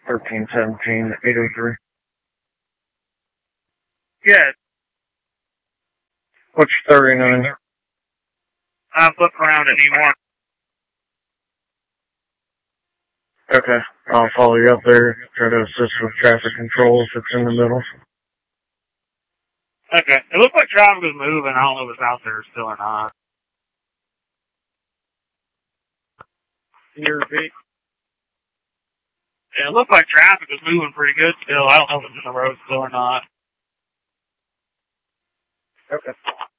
1317-803. Good. What's 39? Flip around anymore. Okay, I'll follow you up there, try to assist with traffic control if it's in the middle. Okay. It looked like traffic was moving. I don't know if it's out there still or not. Can you repeat? Yeah, it looked like traffic was moving pretty good still. I don't know if it's in the road still or not. Okay.